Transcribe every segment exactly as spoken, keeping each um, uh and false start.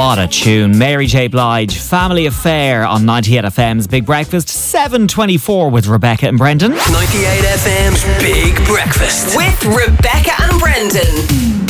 What a tune. Mary J. Blige, Family Affair on ninety-eight F M's Big Breakfast, seven twenty-four with Rebecca and Brendan. ninety-eight F M's Big Breakfast with Rebecca and Brendan.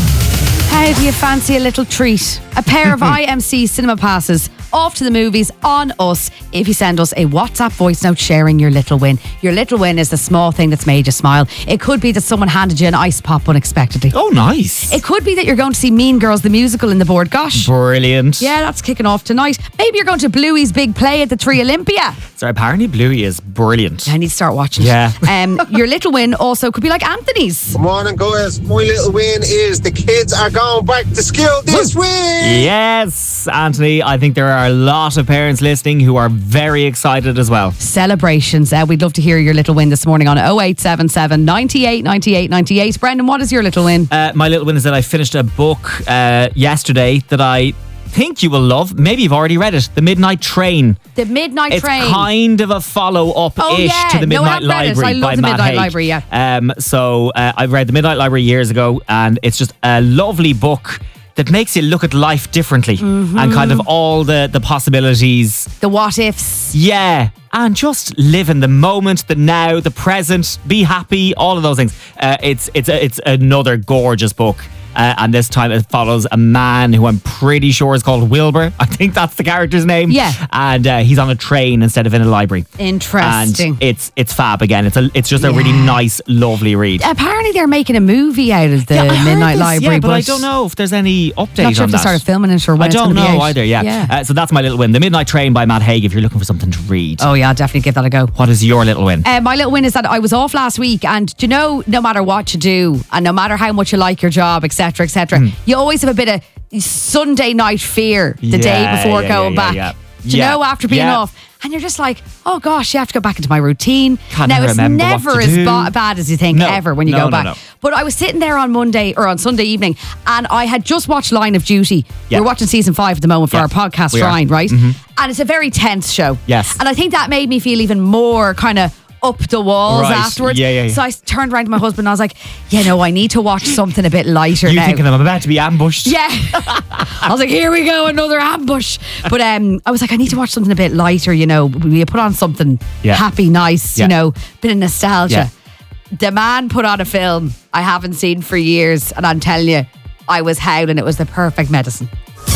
How do you fancy a little treat? A pair of I M C cinema passes off to the movies on us if you send us a WhatsApp voice note sharing your little win. Your little win is the small thing that's made you smile. It could be that someone handed you an ice pop unexpectedly. Oh, nice. It could be that you're going to see Mean Girls the musical in the Board Gosh. Brilliant. Yeah, that's kicking off tonight. Maybe you're going to Bluey's big play at the Three Olympia. So apparently Bluey is brilliant. I need to start watching Yeah. it. Um, your little win also could be like Anthony's. Good morning, guys. My little win is the kids are going back to school this week. Yes, Anthony. I think there are a lot of parents listening who are very excited as well. Celebrations. Uh, we'd love to hear your little win this morning on oh eight seven seven, ninety-eight, ninety-eight, ninety-eight. Brendan, what is your little win? Uh, my little win is that I finished a book uh, yesterday that I think you will love. Maybe you've already read it. The Midnight Train. The Midnight It's Train. kind of a follow-up-ish Oh, yeah. to The No, I Midnight haven't read it. Library I love by The Matt Midnight Haig. Library, yeah. Um, so uh, I read The Midnight Library years ago, and it's just a lovely book that makes you look at life differently Mm-hmm. and kind of all the, the possibilities. The what ifs. Yeah. And just live in the moment, the now, the present, be happy, all of those things. Uh, it's it's a, it's another gorgeous book. Uh, and this time it follows a man who I'm pretty sure is called Wilbur. I think that's the character's name. Yeah. And uh, he's on a train instead of in a library. Interesting. And it's it's fab again. It's a it's just a really Yeah. nice, lovely read. Apparently they're making a movie out of the Yeah, I heard Midnight this, Library. Yeah, but, I don't know if there's any update Not sure on if they that. started filming it or when I it's don't gonna be know out. either, yeah. Yeah. Uh, so that's my little win. The Midnight Train by Matt Haig if you're looking for something to read. Oh yeah, I'll definitely give that a go. What is your little win? Uh, my little win is that I was off last week, and do you know, no matter what you do, and no matter how much you like your job, et cetera, et cetera, Hmm. you always have a bit of Sunday night fear the day Yeah, before yeah, going yeah, back. yeah, Do you yeah. know, after being Yeah. off, and you're just like, oh gosh, you have to go back into my routine. Can't now it's remember what never to as do. ba- bad as you think No. ever when you No, go no, back. no. But I was sitting there on Monday or on Sunday evening, and I had just watched Line of Duty. Yeah. We're watching season five at the moment for Yeah, our podcast, we are. Shrine, right? Mhm. And it's a very tense show. Yes. And I think that made me feel even more kind of up the walls Right. afterwards. Yeah, yeah, yeah. So I turned around to my husband and I was like, yeah, no, I need to watch something a bit lighter You now. thinking I'm about to be ambushed? Yeah. I was like, here we go, another ambush. But um, I was like, I need to watch something a bit lighter, you know. We put on something Yeah. happy, nice, Yeah. you know, bit of nostalgia. Yeah. The man put on a film I haven't seen for years, and I'm telling you, I was howling. It was the perfect medicine.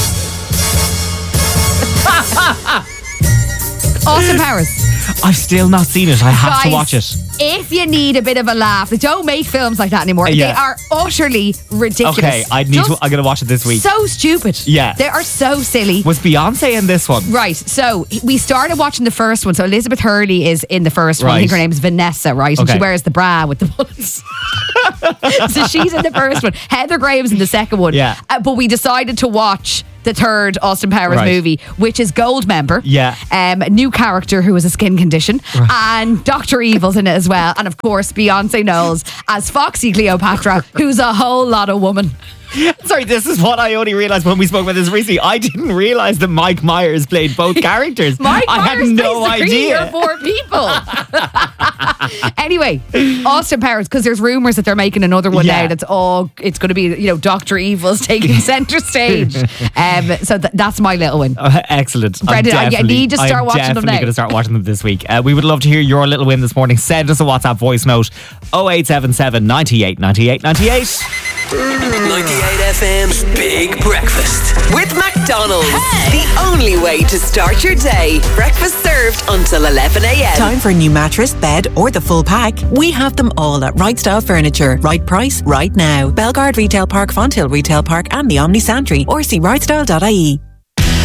Austin Powers. I've still not seen it. I have Guys, to watch it. If you need a bit of a laugh, they don't make films like that anymore. Yeah. They are utterly ridiculous. Okay, I need Just to. I'm gonna watch it this week. so stupid. Yeah. They are so silly. Was Beyonce in this one? Right, so we started watching the first one. So Elizabeth Hurley is in the first one. I think her Right. name is Vanessa, right? And Okay. she wears the bra with the bullets. So she's in the first one. Heather Graham's in the second one. Yeah. Uh, but we decided to watch the third Austin Powers Right. movie, which is Goldmember. Yeah. Um, a new character who has a skin condition. And Doctor Evil's in it as well. And of course, Beyonce Knowles as Foxy Cleopatra, who's a whole lot of woman. Sorry, this is what I only realised when we spoke about this recently. I didn't realise that Mike Myers played both characters. Mike I Myers had no plays the three idea. or four people. Anyway, Austin Powers, because there's rumours that they're making another one Yeah. now. That's all. It's going to be, you know, Doctor Evil's taking centre stage. Um, so th- that's my little one. Uh, excellent. I'm Brendan, I- I definitely- need to start I'm watching them definitely now. going to start watching them this week. Uh, we would love to hear your little win this morning. Send us a WhatsApp voice note oh eight seven seven, ninety-eight, ninety-eight, ninety-eight. ninety-eight F M's Big Breakfast with McDonald's. The only way to start your day. Breakfast served until eleven a.m. Time for a new mattress, bed, or the full pack? We have them all at Right Style Furniture. Right price, right now. Belgard Retail Park, Fonthill Retail Park, and the Omni Santry. Or see right style dot I E.